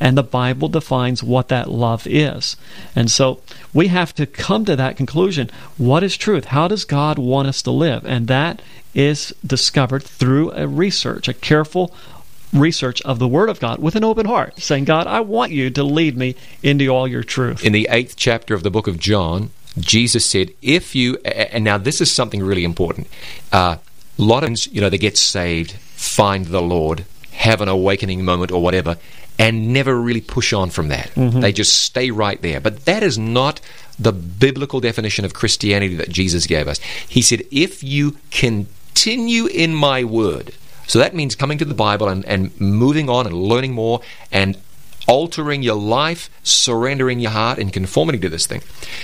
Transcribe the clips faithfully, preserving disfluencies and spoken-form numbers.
And the Bible defines what that love is. And so we have to come to that conclusion. What is truth? How does God want us to live? And that is discovered through a research, a careful research of the Word of God with an open heart, saying, God, I want you to lead me into all your truth. In the eighth chapter of the book of John, Jesus said, if you, and now this is something really important, uh, a lot of, you know, they get saved, find the Lord, have an awakening moment or whatever, and never really push on from that. Mm-hmm. They just stay right there. But that is not the biblical definition of Christianity that Jesus gave us. He said, if you continue in my word, so that means coming to the Bible and, and moving on and learning more and altering your life, surrendering your heart, and conformity to this thing.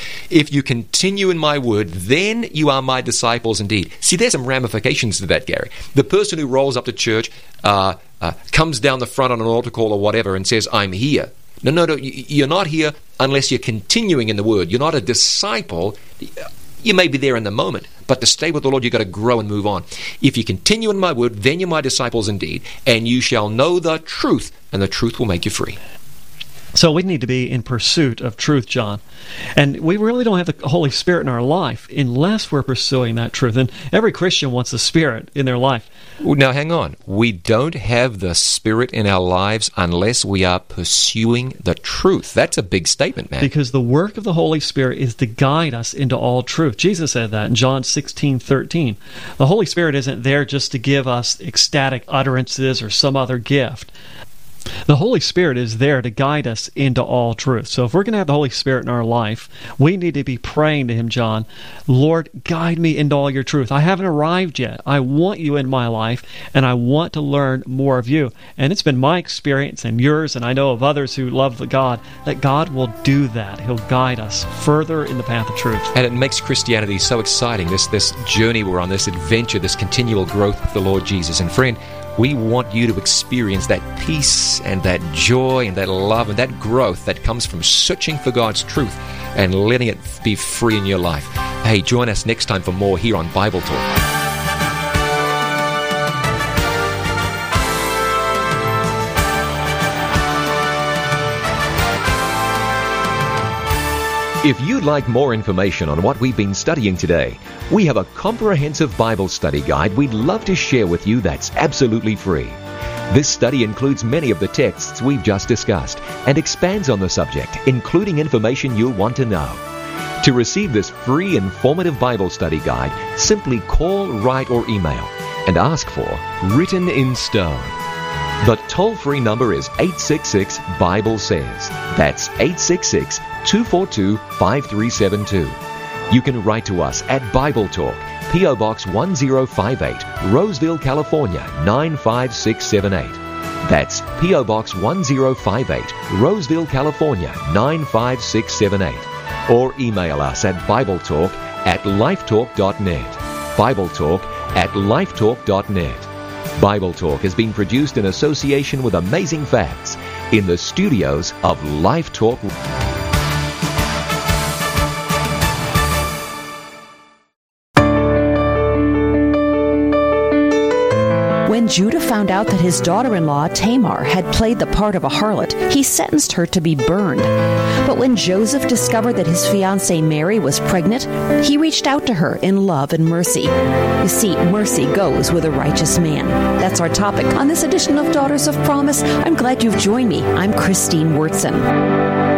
If you continue in my word, then you are my disciples indeed. See, there's some ramifications to that, Gary. The person who rolls up to church, uh, uh, comes down the front on an altar call or whatever and says, I'm here. No, no, no, you're not here unless you're continuing in the word. You're not a disciple. You may be there in the moment, but to stay with the Lord, you've got to grow and move on. If you continue in my word, then you're my disciples indeed, and you shall know the truth, and the truth will make you free. So we need to be in pursuit of truth, John. And we really don't have the Holy Spirit in our life unless we're pursuing that truth. And every Christian wants the Spirit in their life. Now, hang on. We don't have the Spirit in our lives unless we are pursuing the truth. That's a big statement, man. Because the work of the Holy Spirit is to guide us into all truth. Jesus said that in John sixteen thirteen. The Holy Spirit isn't there just to give us ecstatic utterances or some other gift. The Holy Spirit is there to guide us into all truth. So if we're going to have the Holy Spirit in our life, we need to be praying to Him, John, Lord, guide me into all your truth. I haven't arrived yet. I want you in my life, and I want to learn more of you. And it's been my experience and yours, and I know of others who love God, that God will do that. He'll guide us further in the path of truth. And it makes Christianity so exciting, this, this journey we're on, this adventure, this continual growth with the Lord Jesus. And friend, we want you to experience that peace and that joy and that love and that growth that comes from searching for God's truth and letting it be free in your life. Hey, join us next time for more here on Bible Talk. If you'd like more information on what we've been studying today, we have a comprehensive Bible study guide we'd love to share with you that's absolutely free. This study includes many of the texts we've just discussed and expands on the subject, including information you'll want to know. To receive this free, informative Bible study guide, simply call, write, or email and ask for Written in Stone. The toll-free number is eight six six, Bible says. That's eight six six, two four two, five three seven two. You can write to us at Bible Talk, P O Box one zero five eight, Roseville, California, nine five six seven eight. That's P O Box one zero five eight, Roseville, California, nine five six seven eight. Or email us at BibleTalk at lifetalk dot net. BibleTalk at lifetalk dot net. Bible Talk has been produced in association with Amazing Facts in the studios of Life Talk. When Judah found out that his daughter-in-law Tamar had played the part of a harlot, he sentenced her to be burned. But when Joseph discovered that his fiancée Mary was pregnant, he reached out to her in love and mercy. You see, mercy goes with a righteous man. That's our topic on this edition of Daughters of Promise. I'm glad you've joined me. I'm Christine Wurtson.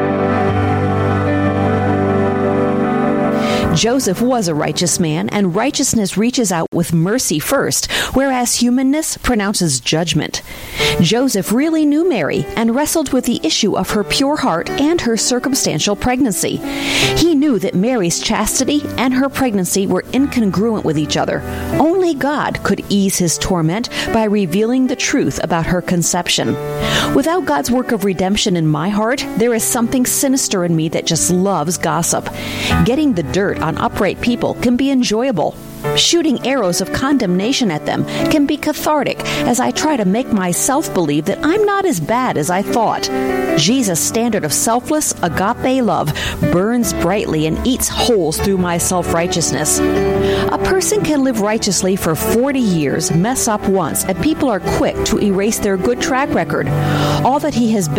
Joseph was a righteous man, and righteousness reaches out with mercy first, whereas humanness pronounces judgment. Joseph really knew Mary and wrestled with the issue of her pure heart and her circumstantial pregnancy. He knew that Mary's chastity and her pregnancy were incongruent with each other. Only God could ease his torment by revealing the truth about her conception. Without God's work of redemption in my heart, there is something sinister in me that just loves gossip. Getting the dirt on upright people can be enjoyable. Shooting arrows of condemnation at them can be cathartic as I try to make myself believe that I'm not as bad as I thought. Jesus' standard of selfless, agape love burns brightly and eats holes through my self-righteousness. A person can live righteously for forty years, mess up once, and people are quick to erase their good track record. All that he has